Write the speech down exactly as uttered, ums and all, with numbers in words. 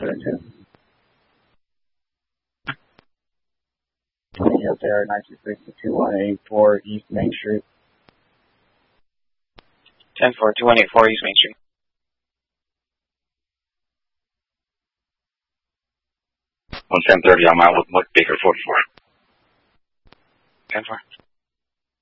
Yes, there, nine two six two one eight four East Main Street. ten four, two one eight four East Main Street. On ten thirty, I'm out with Muck Baker forty-four. ten four.